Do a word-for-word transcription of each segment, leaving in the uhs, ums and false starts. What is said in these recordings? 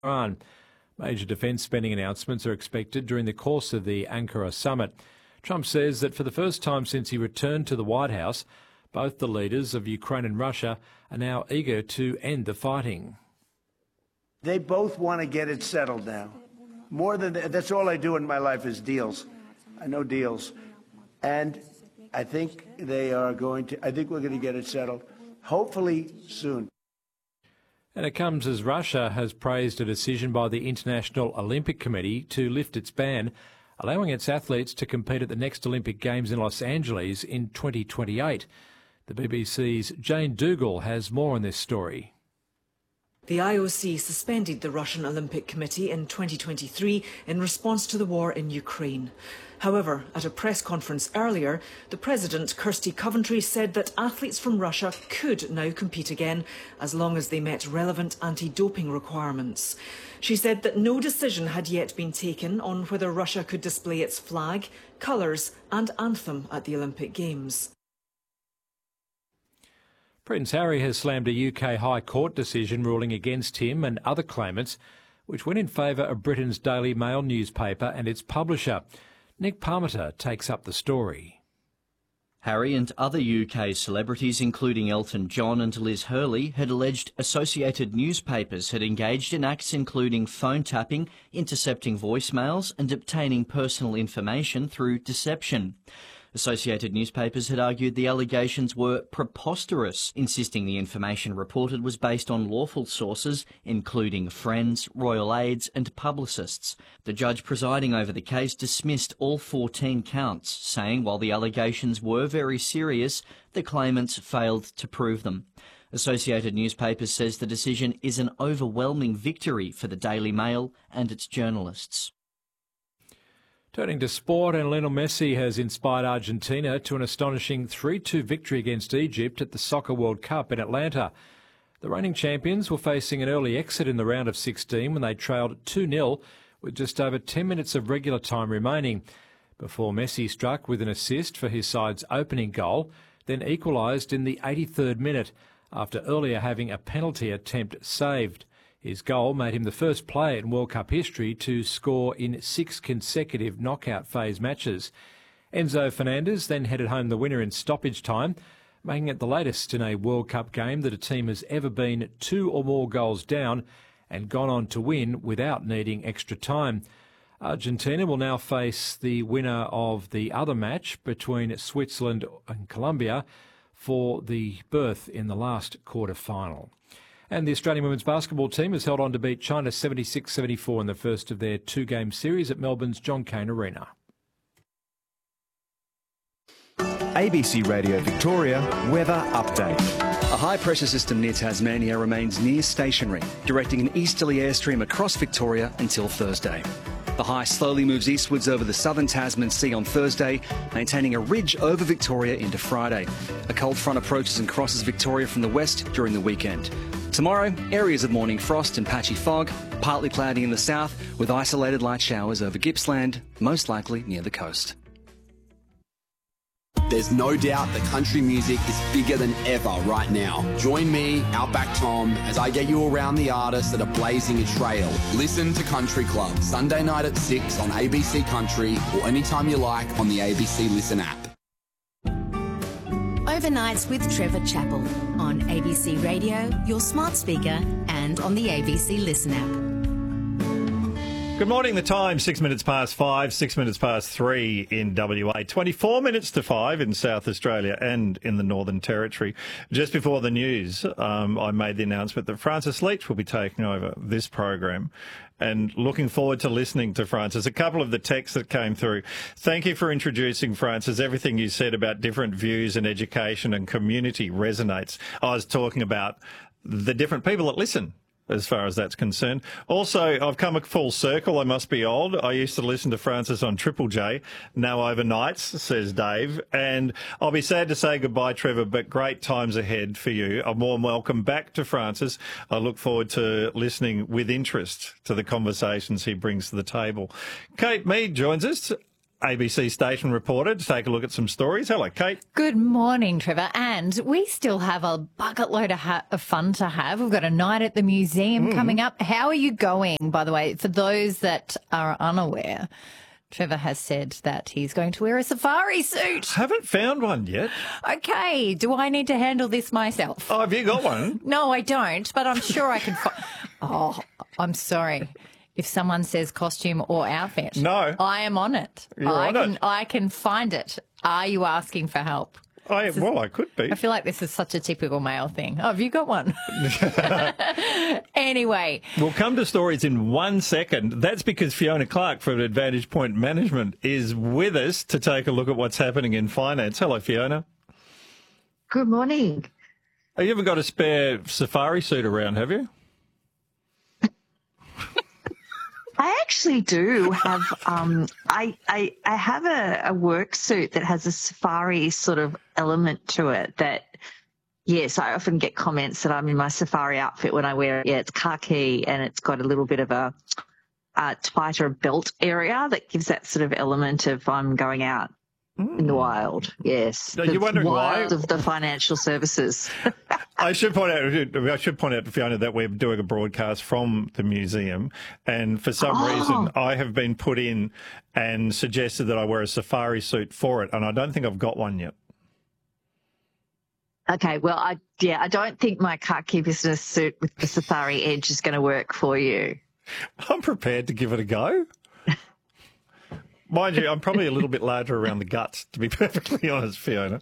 Iran. Major defence spending announcements are expected during the course of the Ankara summit. Trump says that for the first time since he returned to the White House, both the leaders of Ukraine and Russia are now eager to end the fighting. They both want to get it settled now. More than that, that's all I do in my life is deals. I know deals. And I think they are going to, I think we're going to get it settled, hopefully soon. And it comes as Russia has praised a decision by the International Olympic Committee to lift its ban, allowing its athletes to compete at the next Olympic Games in Los Angeles in twenty twenty-eight. The B B C's Jane Dougal has more on this story. The I O C suspended the Russian Olympic Committee in twenty twenty-three in response to the war in Ukraine. However, at a press conference earlier, the President, Kirsty Coventry, said that athletes from Russia could now compete again as long as they met relevant anti-doping requirements. She said that no decision had yet been taken on whether Russia could display its flag, colours and anthem at the Olympic Games. Prince Harry has slammed a U K High Court decision ruling against him and other claimants, which went in favour of Britain's Daily Mail newspaper and its publisher. Nick Parmenter takes up the story. Harry and other U K celebrities, including Elton John and Liz Hurley, had alleged Associated Newspapers had engaged in acts including phone tapping, intercepting voicemails and obtaining personal information through deception. Associated Newspapers had argued the allegations were preposterous, insisting the information reported was based on lawful sources, including friends, royal aides and publicists. The judge presiding over the case dismissed all fourteen counts, saying while the allegations were very serious, the claimants failed to prove them. Associated Newspapers says the decision is an overwhelming victory for the Daily Mail and its journalists. Turning to sport, and Lionel Messi has inspired Argentina to an astonishing three two victory against Egypt at the Soccer World Cup in Atlanta. The reigning champions were facing an early exit in the round of sixteen when they trailed two nil with just over ten minutes of regular time remaining, before Messi struck with an assist for his side's opening goal, then equalised in the eighty-third minute after earlier having a penalty attempt saved. His goal made him the first player in World Cup history to score in six consecutive knockout phase matches. Enzo Fernandez then headed home the winner in stoppage time, making it the latest in a World Cup game that a team has ever been two or more goals down and gone on to win without needing extra time. Argentina will now face the winner of the other match between Switzerland and Colombia for the berth in the last quarter-final. And the Australian women's basketball team has held on to beat China seventy-six seventy-four in the first of their two-game series at Melbourne's John Cain Arena. A B C Radio Victoria weather update. A high-pressure system near Tasmania remains near stationary, directing an easterly airstream across Victoria until Thursday. The high slowly moves eastwards over the southern Tasman Sea on Thursday, maintaining a ridge over Victoria into Friday. A cold front approaches and crosses Victoria from the west during the weekend. Tomorrow, areas of morning frost and patchy fog, partly cloudy in the south, with isolated light showers over Gippsland, most likely near the coast. There's no doubt that country music is bigger than ever right now. Join me, Outback Tom, as I get you around the artists that are blazing a trail. Listen to Country Club, Sunday night at six on A B C Country or anytime you like on the A B C Listen app. Overnights with Trevor Chappell on A B C Radio, your smart speaker and on the A B C Listen app. Good morning. The time, six minutes past five, six minutes past three in W A, twenty-four minutes to five in South Australia and in the Northern Territory. Just before the news, um, I made the announcement that Francis Leach will be taking over this program, and looking forward to listening to Francis. A couple of the texts that came through. Thank you for introducing Francis. Everything you said about different views and education and community resonates. I was talking about the different people that listen, as far as that's concerned. Also, I've come a full circle. I must be old. I used to listen to Francis on Triple J, now overnights, says Dave. And I'll be sad to say goodbye, Trevor, but great times ahead for you. A warm welcome back to Francis. I look forward to listening with interest to the conversations he brings to the table. Kate Mead joins us. A B C station reporter to take a look at some stories. Hello, Kate. Good morning, Trevor. And we still have a bucket load of, ha- of fun to have. We've got a night at the museum mm. coming up. How are you going, by the way? For those that are unaware, Trevor has said that he's going to wear a safari suit. Haven't found one yet. Okay. Do I need to handle this myself? Oh, have you got one? No, I don't, but I'm sure I can find... Oh, I'm sorry. If someone says costume or outfit, no, I am on it. You're I on can, it. I can find it. Are you asking for help? I, is, well, I could be. I feel like this is such a typical male thing. Oh, have you got one? Anyway. We'll come to stories in one second. That's because Fiona Clark from Advantage Point Management is with us to take a look at what's happening in finance. Hello, Fiona. Good morning. Oh, you haven't got a spare safari suit around, have you? I actually do have. Um, I, I I have a, a work suit that has a safari sort of element to it. That yes, I often get comments that I'm in my safari outfit when I wear it. Yeah, it's khaki and it's got a little bit of a, a tighter belt area that gives that sort of element of I'm going out mm. in the wild. Yes, no, you're wondering wild why of the financial services. I should point out, I should point out, Fiona, that we're doing a broadcast from the museum, and for some oh. reason I have been put in and suggested that I wear a safari suit for it, and I don't think I've got one yet. Okay, well, I yeah, I don't think my khaki business suit with the safari edge is going to work for you. I'm prepared to give it a go. Mind you, I'm probably a little bit larger around the guts, to be perfectly honest, Fiona.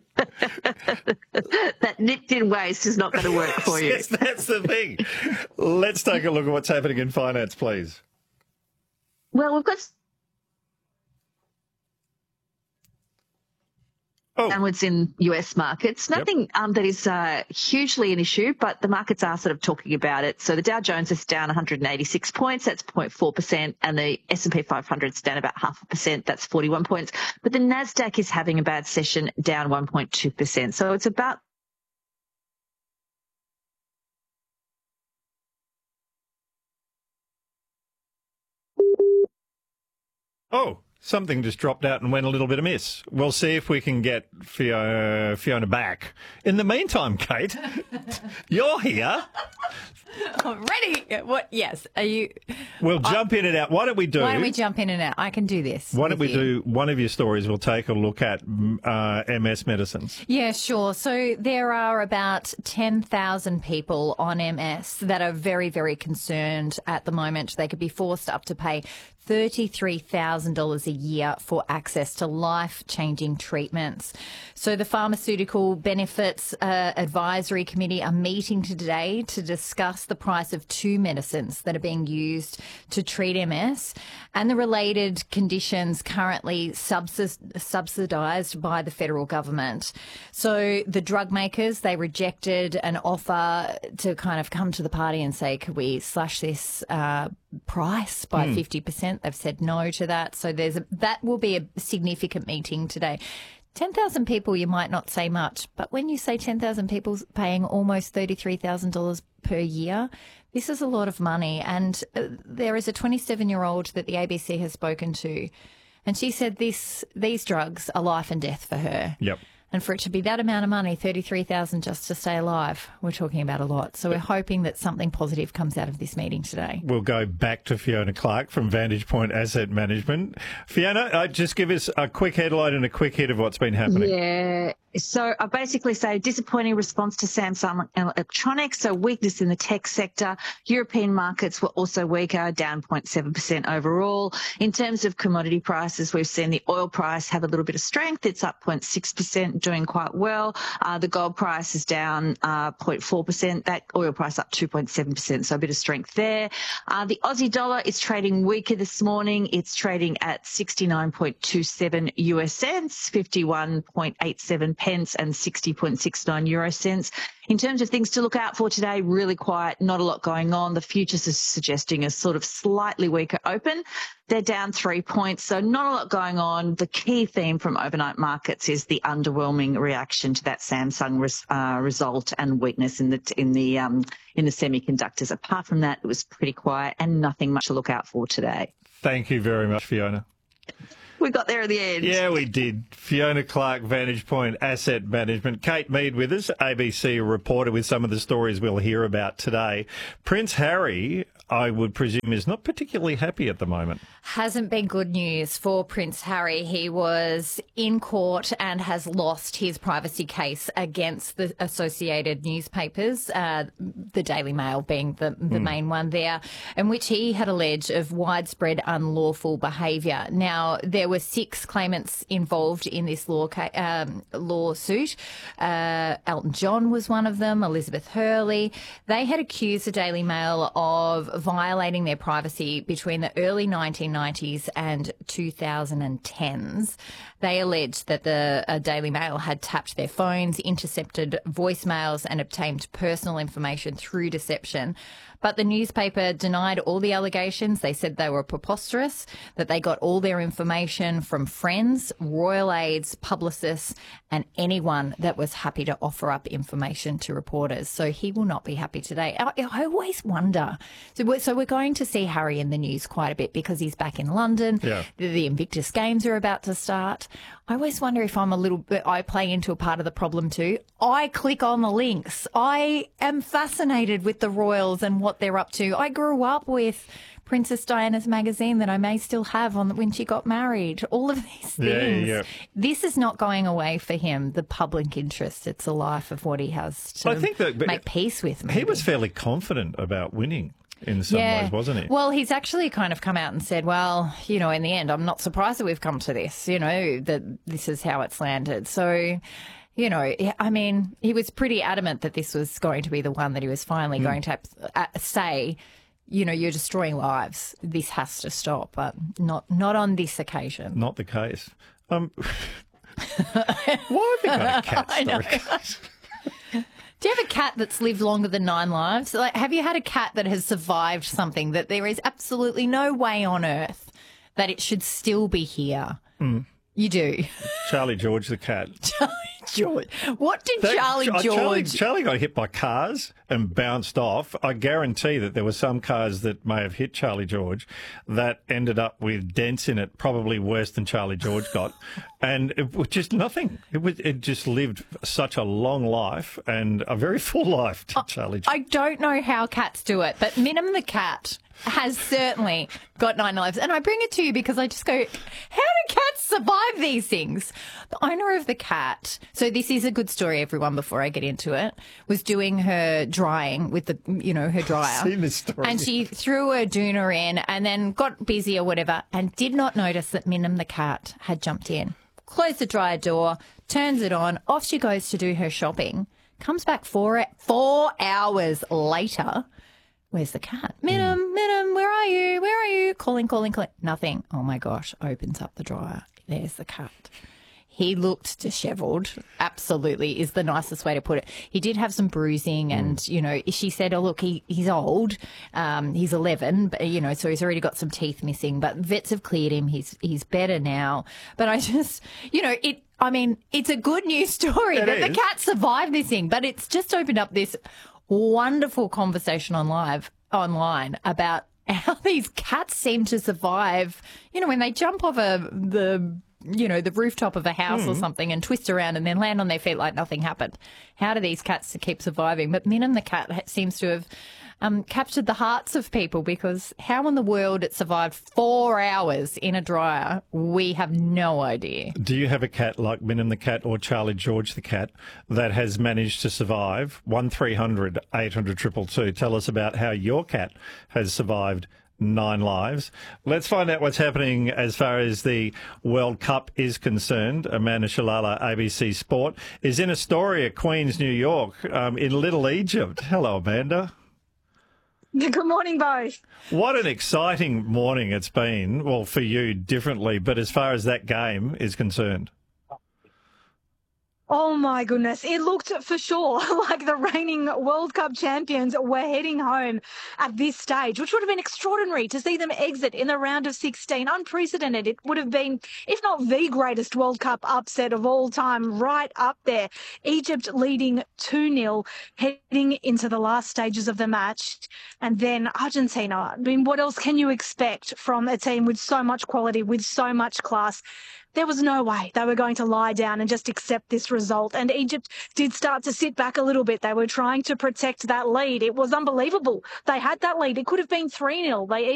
That nipped in waist is not going to work for you. Yes, that's the thing. Let's take a look at what's happening in finance, please. Well, we've got oh. downwards in U S markets. Nothing yep. um, that is uh, hugely an issue, but the markets are sort of talking about it. So the Dow Jones is down one hundred eighty-six points, that's zero point four percent, and the S and P five hundred is down about half a percent, that's forty-one points. But the Nasdaq is having a bad session, down one point two percent. So it's about Oh. Something just dropped out and went a little bit amiss. We'll see if we can get Fiona, Fiona back. In the meantime, Kate, you're here. I'm ready. What? Yes. Are you? We'll jump uh, in and out. Why don't we do? Why don't we jump in and out? I can do this. Why don't we you. do one of your stories? We'll take a look at uh, M S medicines. Yeah, sure. So there are about ten thousand people on M S that are very, very concerned at the moment. They could be forced up to pay thirty-three thousand dollars a year for access to life-changing treatments. So the Pharmaceutical Benefits uh, Advisory Committee are meeting today to discuss the price of two medicines that are being used to treat M S and the related conditions currently subs- subsidised by the federal government. So the drug makers, they rejected an offer to kind of come to the party and say, could we slash this uh, price by mm. fifty percent? They've said no to that. So there's a, that will be a significant meeting today. ten thousand people, you might not say much, but when you say ten thousand people paying almost thirty-three thousand dollars per year, this is a lot of money. And uh, there is a twenty-seven-year-old that the A B C has spoken to, and she said this these drugs are life and death for her. Yep. And for it to be that amount of money, thirty-three thousand dollars just to stay alive, we're talking about a lot. So we're hoping that something positive comes out of this meeting today. We'll go back to Fiona Clark from Vantage Point Asset Management. Fiona, uh, just give us a quick headline and a quick hit of what's been happening. Yeah. So I basically say disappointing response to Samsung Electronics, so weakness in the tech sector. European markets were also weaker, down zero point seven percent overall. In terms of commodity prices, we've seen the oil price have a little bit of strength. It's up zero point six percent, doing quite well. Uh, the gold price is down uh, zero point four percent. That oil price up two point seven percent, so a bit of strength there. Uh, the Aussie dollar is trading weaker this morning. It's trading at sixty-nine point two seven U S cents, fifty-one point eight seven pence and sixty point six nine euro cents. In terms of things to look out for today, really quiet, not a lot going on. The futures are suggesting a sort of slightly weaker open. They're down three points, so not a lot going on. The key theme from overnight markets is the underwhelming reaction to that Samsung res, uh, result and weakness in the in the um, in the semiconductors. Apart from that, it was pretty quiet and nothing much to look out for today. Thank you very much, Fiona. we got there at the end. Yeah, we did. Fiona Clark, Vantage Point Asset Management. Kate Mead with us, A B C reporter, with some of the stories we'll hear about today. Prince Harry, I would presume, is not particularly happy at the moment. Hasn't been good news for Prince Harry. He was in court and has lost his privacy case against the Associated Newspapers, uh, the Daily Mail being the, the mm. main one there, in which he had alleged of widespread unlawful behaviour. Now, there were six claimants involved in this law ca- um, lawsuit. Uh, Elton John was one of them, Elizabeth Hurley. They had accused the Daily Mail of violating their privacy between the early nineteen nineties and two thousand tens. They alleged that the uh, Daily Mail had tapped their phones, intercepted voicemails and obtained personal information through deception. But the newspaper denied all the allegations. They said they were preposterous, that they got all their information from friends, royal aides, publicists, and anyone that was happy to offer up information to reporters. So he will not be happy today. I, I always wonder. So we're, so we're going to see Harry in the news quite a bit because he's back in London. Yeah. The, the Invictus Games are about to start. I always wonder if I'm a little bit, I play into a part of the problem too. I click on the links. I am fascinated with the royals and what they're up to. I grew up with Princess Diana's magazine that I may still have on when she got married. All of these things. Yeah, yeah. This is not going away for him, the public interest. It's a life of what he has to I think that, make peace with. Maybe. He was fairly confident about winning in some yeah. ways, wasn't he? Well, he's actually kind of come out and said, well, you know, in the end, I'm not surprised that we've come to this, you know, that this is how it's landed. So, you know, I mean, he was pretty adamant that this was going to be the one that he was finally mm. going to uh, say, you know, you're destroying lives. This has to stop, but not not on this occasion. Not the case. Um, why have you got a cat I know. story? Do you have a cat that's lived longer than nine lives? Like, have you had a cat that has survived something that there is absolutely no way on earth that it should still be here? Mm. You do. Charlie George the cat. Charlie George. What did That- Charlie Ch- George... Charlie, Charlie got hit by cars and bounced off. I guarantee that there were some cars that may have hit Charlie George that ended up with dents in it, probably worse than Charlie George got. And it was just nothing. It was. It just lived such a long life and a very full life to Charlie George. I don't know how cats do it, but Minim the cat has certainly got nine lives. And I bring it to you because I just go, how do cats survive these things? The owner of the cat, so this is a good story, everyone, before I get into it, was doing her drying with the, you know, her dryer. I've seen this story. And she threw her doona in and then got busy or whatever and did not notice that Minim the cat had jumped in. Closed the dryer door, turns it on, off she goes to do her shopping, comes back four, four hours later. Where's the cat? Minim, mm. Minim, where are you? Where are you? Calling, calling, calling. Nothing. Oh, my gosh. Opens up the dryer. There's the cat. He looked dishevelled. Absolutely is the nicest way to put it. He did have some bruising and, mm. you know, she said, oh, look, he, he's old. Um, he's eleven, but, you know, so he's already got some teeth missing. But vets have cleared him. He's, he's better now. But I just, you know, it, I mean, it's a good news story It that is. the cat survived this thing, but it's just opened up this wonderful conversation on live online about how these cats seem to survive. You know, when they jump off a the you know the rooftop of a house mm. or something and twist around and then land on their feet like nothing happened. How do these cats keep surviving? But Minim the cat seems to have um, captured the hearts of people because how in the world it survived four hours in a dryer, we have no idea. Do you have a cat like Minim the cat or Charlie George the cat that has managed to survive? one three hundred eight hundred two two two. Tell us about how your cat has survived nine lives. Let's find out what's happening as far as the World Cup is concerned. Amanda Shalala, A B C Sport, is in Astoria, Queens, New York, um, in Little Egypt. Hello, Amanda. Good morning, both. What an exciting morning it's been. Well, for you differently, but as far as that game is concerned. Oh my goodness. It looked for sure like the reigning World Cup champions were heading home at this stage, which would have been extraordinary to see them exit in the round of sixteen. Unprecedented. It would have been, if not the greatest World Cup upset of all time, right up there. Egypt leading two nil heading into the last stages of the match. And then Argentina. I mean, what else can you expect from a team with so much quality, with so much class? There was no way they were going to lie down and just accept this result. And Egypt did start to sit back a little bit. They were trying to protect that lead. It was unbelievable. They had that lead. It could have been three nil. They